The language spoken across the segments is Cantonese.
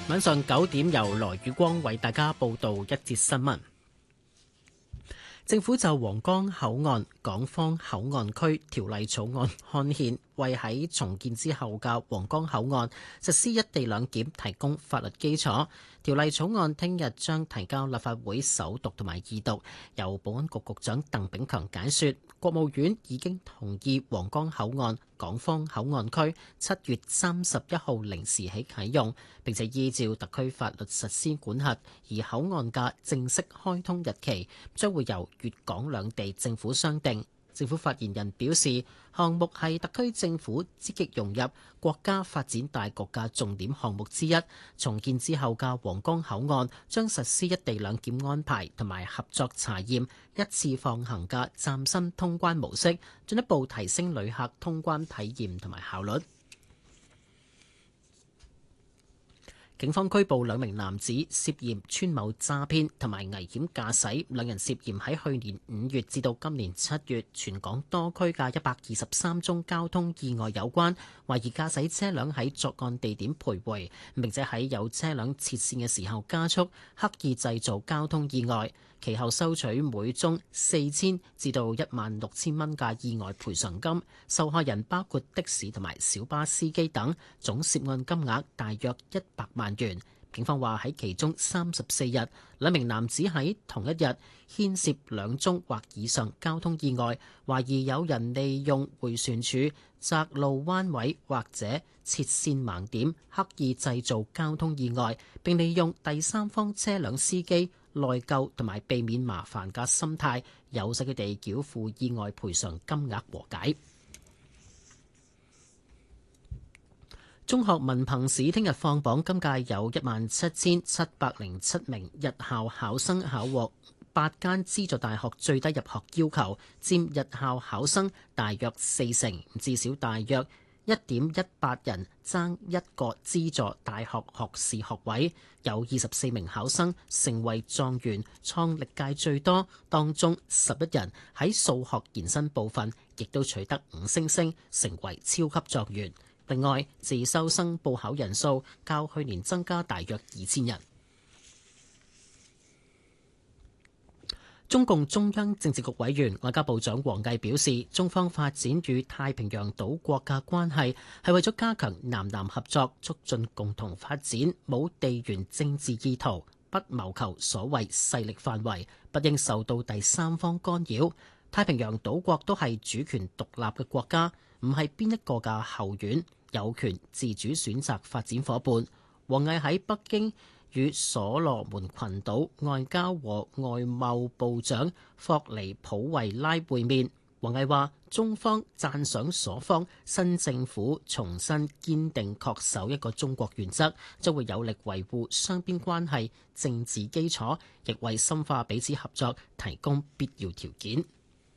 晚上9點由羅宇光為大家報道一節新聞。政府就皇崗口岸港方口岸區條例草案刊憲，為喺重建之後嘅皇崗口岸實施一地兩檢提供法律基礎。條例草案聽日將提交立法會首讀同埋二讀，由保安局局長鄧炳強解說。國務院已經同意皇崗口岸港方口岸區7月31號零時起啟用，並且依照特區法律實施管轄，而口岸嘅正式開通日期將會由粵港兩地政府商定。政府發言人表示，項目係特區政府積極融入國家發展大局嘅重點項目之一。重建之後嘅皇崗口岸將實施一地兩檢安排同埋合作查驗一次放行嘅嶄新通關模式，進一步提升旅客通關體驗同埋效率。警方拘捕2名男子，涉嫌串謀詐騙同埋危險駕駛。兩人涉嫌喺去年5月至到今年7月，全港多區嘅123宗交通意外有關，懷疑駕駛車輛喺作案地點徘徊，並且喺有車輛切線嘅時候加速，刻意製造交通意外。其後收取每宗4000至到16000蚊嘅意外賠償金，受害人包括的士同埋小巴司機等，總涉案金額大約100萬元。警方話喺其中34日，2名男子喺同一日牽涉2宗或以上交通意外，懷疑有人利用迴旋處、窄路彎位或者切線盲點，刻意製造交通意外，並利用第三方車輛司機內疚同埋避免麻煩嘅心態，誘使佢哋繳付意外賠償金額和解。中學文憑試聽日放榜，今屆有17707名日校考生考獲8間資助大學最低入學要求，佔日校考生大約40%，至少大約1.18人爭一個資助大學學士學位，有24名考生成為狀元，創歷屆最多。當中11人喺數學延伸部分亦都取得5星星，成為超級狀元。另外，自修生報考人數較去年增加大約2000人。中共中央政治局委員外交部長王毅表示，中方發展與太平洋島國嘅關係係為咗加強南南合作，促進共同發展，冇地緣政治意圖，不謀求所謂勢力範圍，不應受到第三方干擾。太平洋島國都係主權獨立嘅國家，唔係邊一個嘅後院，有權自主選擇發展伙伴。王毅喺北京與所羅門群島外交和外貿部長霍尼普維拉會面。王毅話：中方讚賞所方新政府重新堅定恪守一個中國原則，將會有力維護雙邊關係政治基礎，亦為深化彼此合作提供必要條件。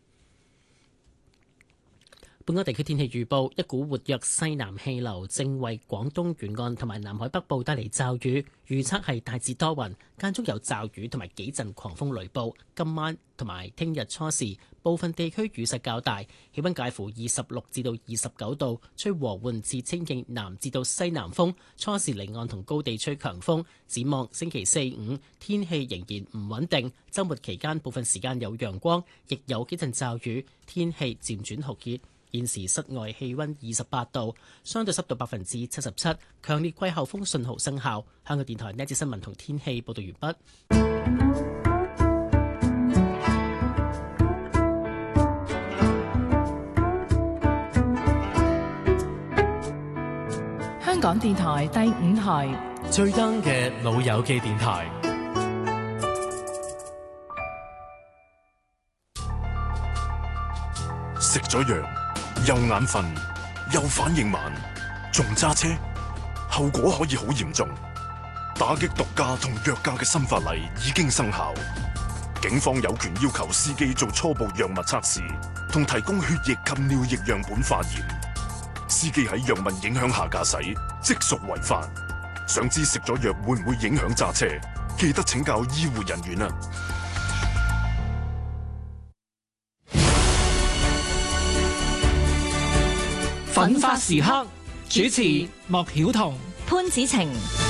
本港地區天氣預報，一股活躍西南氣流正為廣東沿岸同埋南海北部帶嚟驟雨，預測係大致多雲，間中有驟雨同埋幾陣狂風雷暴。今晚同埋聽日初時，部分地區雨勢較大，氣溫介乎26至到29度，吹和緩至清勁南至到西南風，初時離岸同高地吹強風。展望星期4、5天氣仍然唔穩定，週末期間部分時間有陽光，亦有幾陣驟雨，天氣漸轉酷熱。現時室外氣溫28度，相對濕度77%，強烈季候風信號生效。香港電台呢節新聞同天氣報道完畢。 香港電台第5台最 young 嘅老友記電台。 食咗藥又眼瞓又反應慢，仲揸車，後果可以好嚴重。打擊毒駕同藥駕嘅新法例已經生效，警方有權要求司機做初步藥物測試，同提供血液及尿液樣本化驗。司機喺藥物影響下駕駛，即屬違法。想知食咗藥會唔會影響揸車？記得請教醫護人員啊！ 奮發時刻主持莫曉彤、 潘子晴。